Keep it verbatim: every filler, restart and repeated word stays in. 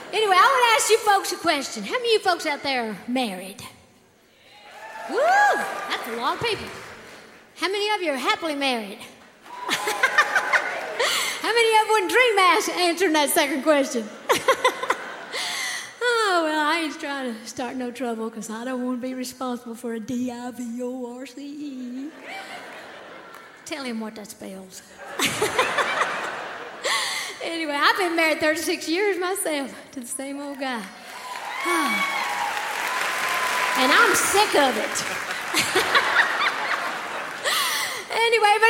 Anyway, I want to ask you folks a question. How many of you folks out there are married? Woo! That's a lot of people. How many of you are happily married? How many of you wouldn't dream ask answering that second question? Oh, well, I ain't trying to start no trouble because I don't want to be responsible for a D I V O R C E. Tell him what that spells. Anyway, I've been married thirty-six years myself to the same old guy. And I'm sick of it. Anyway, but